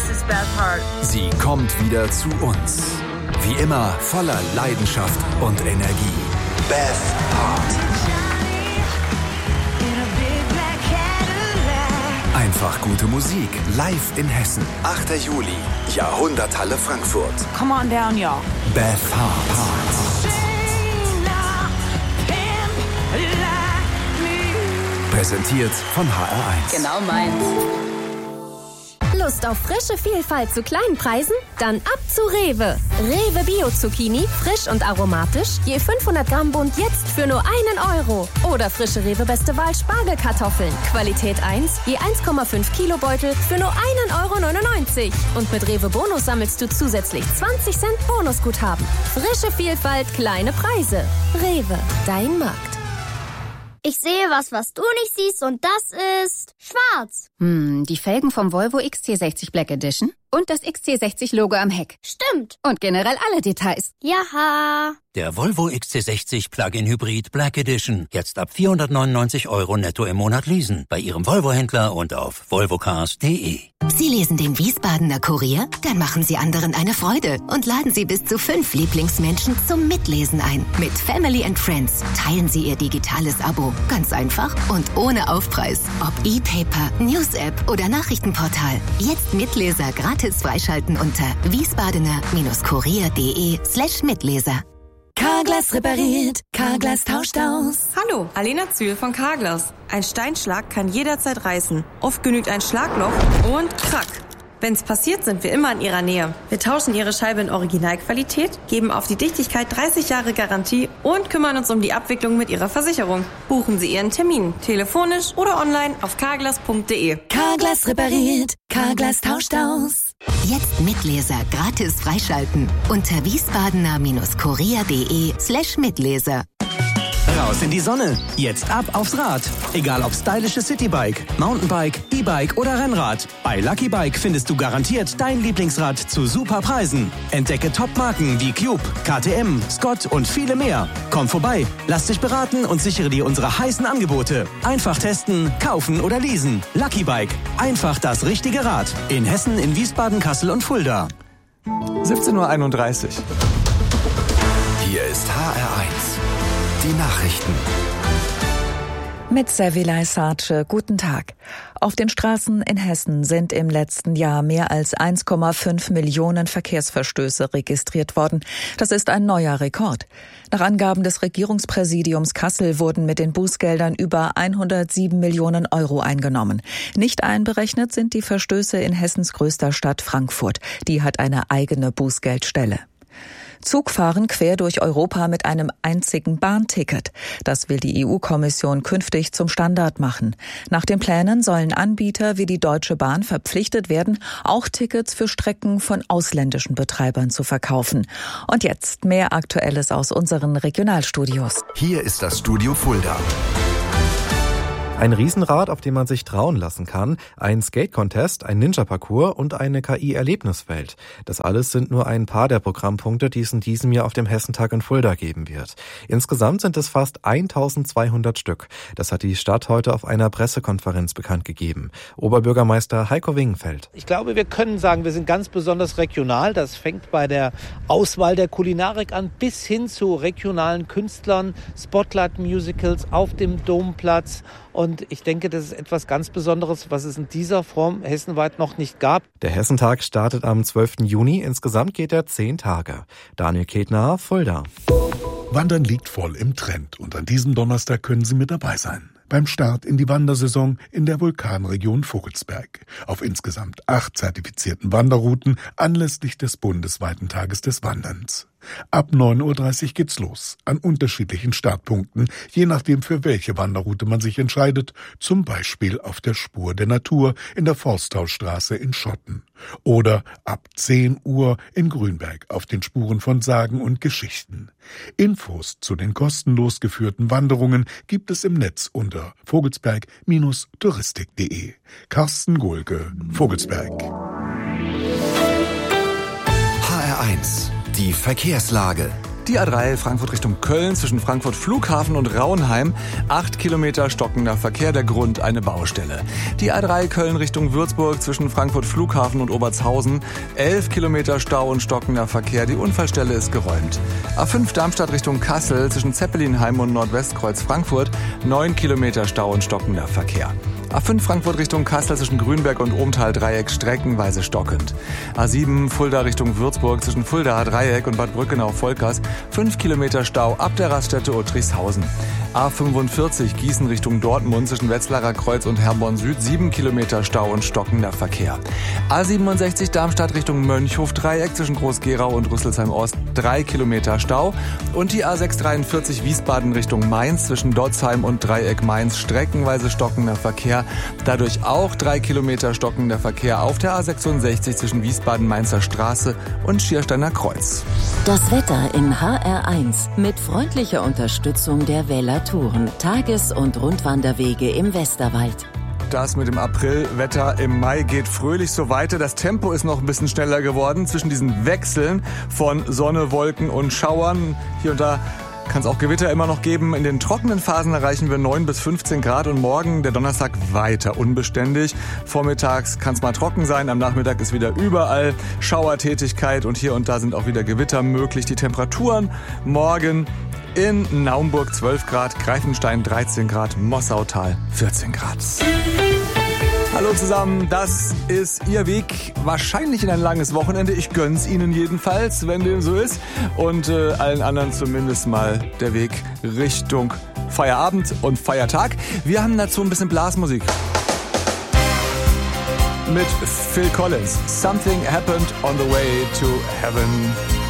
this is Beth Hart. Sie kommt wieder zu uns. Wie immer voller Leidenschaft und Energie. Beth Hart. Einfach gute Musik, live in Hessen. 8. Juli, Jahrhunderthalle Frankfurt. Come on down, y'all. Beth Hart. Präsentiert von HR1. Genau meins. Lust auf frische Vielfalt zu kleinen Preisen? Dann ab zu Rewe. Rewe Bio-Zucchini, frisch und aromatisch, je 500 Gramm Bund jetzt für nur 1 Euro. Oder frische Rewe Beste Wahl Spargelkartoffeln, Qualität 1, je 1,5 Kilo Beutel für nur 1,99 Euro. Und mit Rewe Bonus sammelst du zusätzlich 20 Cent Bonusguthaben. Frische Vielfalt, kleine Preise. Rewe, dein Markt. Ich sehe was du nicht siehst, und das ist schwarz. Die Felgen vom Volvo XC60 Black Edition und das XC60-Logo am Heck. Stimmt. Und generell alle Details. Jaha. Der Volvo XC60 Plug-in Hybrid Black Edition. Jetzt ab 499 € netto im Monat leasen. Bei Ihrem Volvo-Händler und auf volvocars.de. Sie lesen den Wiesbadener Kurier? Dann machen Sie anderen eine Freude und laden Sie bis zu 5 Lieblingsmenschen zum Mitlesen ein. Mit Family and Friends teilen Sie Ihr digitales Abo. Ganz einfach und ohne Aufpreis. Ob E-Paper, News-App oder Nachrichtenportal. Jetzt Mitleser gratis freischalten unter wiesbadener-kurier.de/Mitleser. Carglass repariert, Carglass tauscht aus. Hallo, Alena Zühl von Carglass. Ein Steinschlag kann jederzeit reißen. Oft genügt ein Schlagloch und krack. Wenn's passiert, sind wir immer in Ihrer Nähe. Wir tauschen Ihre Scheibe in Originalqualität, geben auf die Dichtigkeit 30 Jahre Garantie und kümmern uns um die Abwicklung mit Ihrer Versicherung. Buchen Sie Ihren Termin, telefonisch oder online auf carglass.de. Carglass repariert, Carglass tauscht aus. Jetzt Mitleser gratis freischalten unter wiesbadener-kurier.de/Mitleser. Raus in die Sonne. Jetzt ab aufs Rad. Egal ob stylisches Citybike, Mountainbike, E-Bike oder Rennrad. Bei Lucky Bike findest du garantiert dein Lieblingsrad zu super Preisen. Entdecke Top-Marken wie Cube, KTM, Scott und viele mehr. Komm vorbei, lass dich beraten und sichere dir unsere heißen Angebote. Einfach testen, kaufen oder leasen. Lucky Bike. Einfach das richtige Rad. In Hessen, in Wiesbaden, Kassel und Fulda. 17:31 Uhr. Hier ist HR1. Die Nachrichten. Mit Servilay Sace, guten Tag. Auf den Straßen in Hessen sind im letzten Jahr mehr als 1,5 Millionen Verkehrsverstöße registriert worden. Das ist ein neuer Rekord. Nach Angaben des Regierungspräsidiums Kassel wurden mit den Bußgeldern über 107 Millionen Euro eingenommen. Nicht einberechnet sind die Verstöße in Hessens größter Stadt Frankfurt. Die hat eine eigene Bußgeldstelle. Zugfahren quer durch Europa mit einem einzigen Bahnticket. Das will die EU-Kommission künftig zum Standard machen. Nach den Plänen sollen Anbieter wie die Deutsche Bahn verpflichtet werden, auch Tickets für Strecken von ausländischen Betreibern zu verkaufen. Und jetzt mehr Aktuelles aus unseren Regionalstudios. Hier ist das Studio Fulda. Ein Riesenrad, auf dem man sich trauen lassen kann, ein Skate-Contest, ein Ninja-Parcours und eine KI-Erlebniswelt. Das alles sind nur ein paar der Programmpunkte, die es in diesem Jahr auf dem Hessentag in Fulda geben wird. Insgesamt sind es fast 1200 Stück. Das hat die Stadt heute auf einer Pressekonferenz bekannt gegeben. Oberbürgermeister Heiko Wingenfeld. Ich glaube, wir können sagen, wir sind ganz besonders regional. Das fängt bei der Auswahl der Kulinarik an bis hin zu regionalen Künstlern, Spotlight-Musicals auf dem Domplatz. Und ich denke, das ist etwas ganz Besonderes, was es in dieser Form hessenweit noch nicht gab. Der Hessentag startet am 12. Juni. Insgesamt geht er 10 Tage. Daniel Ketner, Fulda. Wandern liegt voll im Trend und an diesem Donnerstag können Sie mit dabei sein. Beim Start in die Wandersaison in der Vulkanregion Vogelsberg. Auf insgesamt 8 zertifizierten Wanderrouten anlässlich des bundesweiten Tages des Wanderns. Ab 9:30 Uhr geht's los, an unterschiedlichen Startpunkten, je nachdem für welche Wanderroute man sich entscheidet, zum Beispiel auf der Spur der Natur in der Forsthausstraße in Schotten oder ab 10 Uhr in Grünberg auf den Spuren von Sagen und Geschichten. Infos zu den kostenlos geführten Wanderungen gibt es im Netz unter vogelsberg-touristik.de. Carsten Gohlke, Vogelsberg. HR1. Die Verkehrslage. Die A3 Frankfurt Richtung Köln zwischen Frankfurt Flughafen und Raunheim. 8 Kilometer stockender Verkehr, der Grund eine Baustelle. Die A3 Köln Richtung Würzburg zwischen Frankfurt Flughafen und Obertshausen. 11 Kilometer Stau und stockender Verkehr, die Unfallstelle ist geräumt. A5 Darmstadt Richtung Kassel zwischen Zeppelinheim und Nordwestkreuz Frankfurt. 9 Kilometer Stau und stockender Verkehr. A5 Frankfurt Richtung Kassel zwischen Grünberg und Ohmtal-Dreieck streckenweise stockend. A7 Fulda Richtung Würzburg zwischen Fuldaer Dreieck und Bad Brückenau-Volkers 5 Kilometer Stau ab der Raststätte Uttrichshausen. A45 Gießen Richtung Dortmund zwischen Wetzlarer Kreuz und Herborn Süd 7 Kilometer Stau und stockender Verkehr. A67 Darmstadt Richtung Mönchhof-Dreieck zwischen Groß-Gerau und Rüsselsheim-Ost 3 Kilometer Stau. Und die A643 Wiesbaden Richtung Mainz zwischen Dotzheim und Dreieck Mainz streckenweise stockender Verkehr. Dadurch auch 3 Kilometer stockender Verkehr auf der A66 zwischen Wiesbaden-Mainzer Straße und Schiersteiner Kreuz. Das Wetter in HR1 mit freundlicher Unterstützung der Weller Touren, Tages- und Rundwanderwege im Westerwald. Das mit dem Aprilwetter im Mai geht fröhlich so weiter. Das Tempo ist noch ein bisschen schneller geworden zwischen diesen Wechseln von Sonne, Wolken und Schauern. Hier und da kann es auch Gewitter immer noch geben. In den trockenen Phasen erreichen wir 9 bis 15 Grad und morgen, der Donnerstag, weiter unbeständig. Vormittags kann es mal trocken sein, am Nachmittag ist wieder überall Schauertätigkeit und hier und da sind auch wieder Gewitter möglich. Die Temperaturen morgen in Naumburg 12 Grad, Greifenstein 13 Grad, Mossautal 14 Grad. Hallo zusammen, das ist Ihr Weg wahrscheinlich in ein langes Wochenende. Ich gönn's Ihnen jedenfalls, wenn dem so ist. Und allen anderen zumindest mal der Weg Richtung Feierabend und Feiertag. Wir haben dazu ein bisschen Blasmusik. Mit Phil Collins. Something happened on the way to heaven.